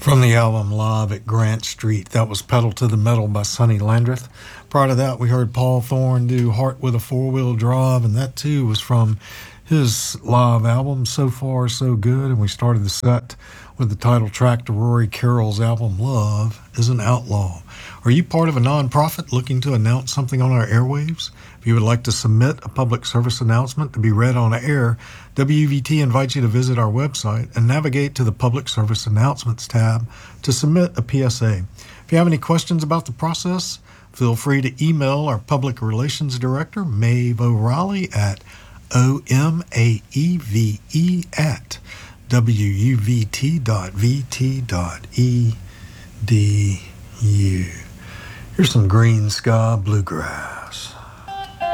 From the album Live at Grant Street, that was Pedal to the Metal by Sonny Landreth. Prior to that, we heard Paul Thorne do Heart with a Four-Wheel Drive, and that too was from his live album, So Far So Good. And we started the set with the title track to Rory Carroll's album, Love is an Outlaw. Are you part of a nonprofit looking to announce something on our airwaves? If you would like to submit a public service announcement to be read on air, WVT invites you to visit our website and navigate to the Public Service Announcements tab to submit a PSA. If you have any questions about the process, feel free to email our Public Relations Director, Maeve O'Reilly, at omaeve@wuvt.vt.edu. Here's some Green Sky Bluegrass.